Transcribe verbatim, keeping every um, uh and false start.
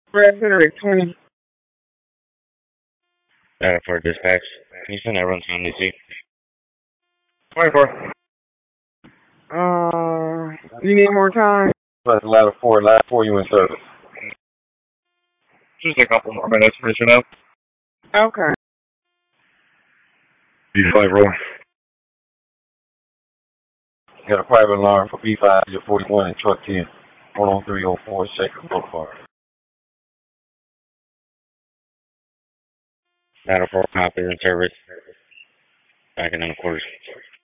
Red Center twenty. Uh, for dispatch. Can you send that run time to see? twenty-four. Uh, you need more time? Plus ladder four, ladder four, you in service. Just a couple more minutes, finishing up. Okay. B five roll. Got a private alarm for B five, you're forty-one and truck ten. one oh three oh four, second Boulevard. Ladder four, copy in service. Back in the quarters.